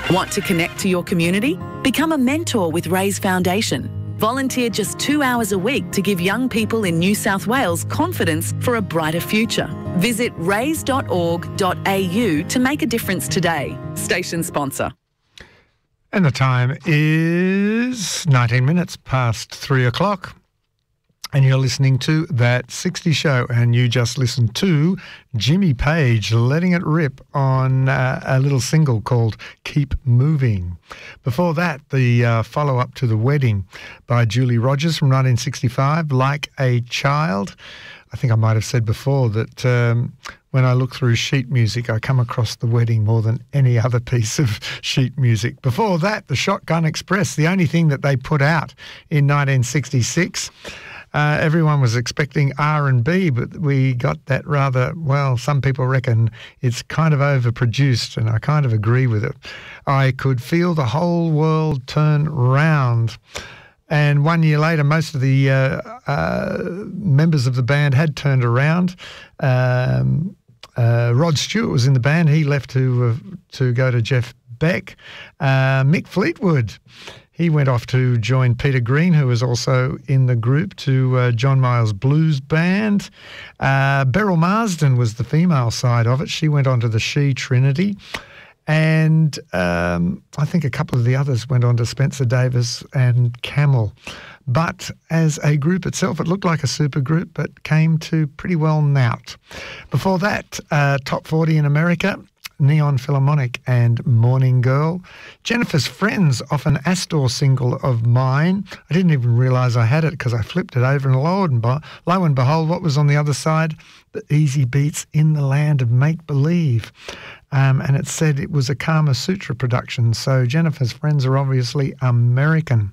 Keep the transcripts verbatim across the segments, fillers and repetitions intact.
Want to connect to your community? Become a mentor with Raise Foundation. Volunteer just two hours a week to give young people in New South Wales confidence for a brighter future. Visit raise dot org dot a u to make a difference today. Station sponsor. And the time is nineteen minutes past three o'clock. And you're listening to That sixty Show, and you just listened to Jimmy Page letting it rip on uh, a little single called Keep Moving. Before that, the uh, follow-up to The Wedding by Julie Rogers from nineteen sixty-five, Like a Child. I think I might have said before that um, when I look through sheet music, I come across The Wedding more than any other piece of sheet music. Before that, The Shotgun Express, the only thing that they put out in nineteen sixty-six. Uh, everyone was expecting R and B, but we got that rather, well, some people reckon it's kind of overproduced, and I kind of agree with it. I could feel the whole world turn round. And one year later, most of the uh, uh, members of the band had turned around. Um, uh, Rod Stewart was in the band. He left to, uh, to go to Jeff Beck. Uh, Mick Fleetwood, he went off to join Peter Green, who was also in the group, to uh, John Mayall's Blues Band. Uh, Beryl Marsden was the female side of it. She went on to the She Trinity. And um, I think a couple of the others went on to Spencer Davis and Camel. But as a group itself, it looked like a super group, but came to pretty well knout. Before that, uh, Top forty in America, Neon Philharmonic and Morning Girl. Jennifer's Friends off an Astor single of mine. I didn't even realise I had it because I flipped it over, and lo and, be- lo and behold, what was on the other side? The Easy Beats In the Land of Make-Believe. Um, and it said it was a Kama Sutra production, so Jennifer's Friends are obviously American.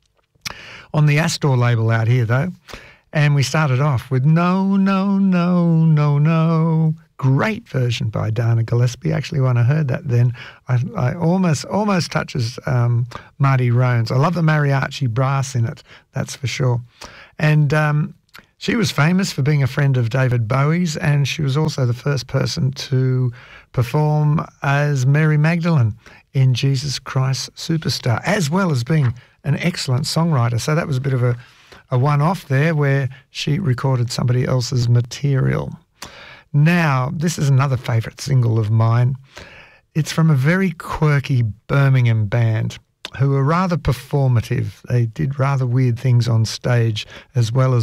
On the Astor label out here, though, and we started off with No, No, No, No, No. Great version by Dana Gillespie. Actually, when I heard that then, I, I almost almost touches um, Marty Rones. I love the mariachi brass in it, that's for sure. And um, she was famous for being a friend of David Bowie's, and she was also the first person to perform as Mary Magdalene in Jesus Christ Superstar, as well as being an excellent songwriter. So that was a bit of a, a one-off there where she recorded somebody else's material. Now, this is another favourite single of mine. It's from a very quirky Birmingham band who were rather performative. They did rather weird things on stage as well as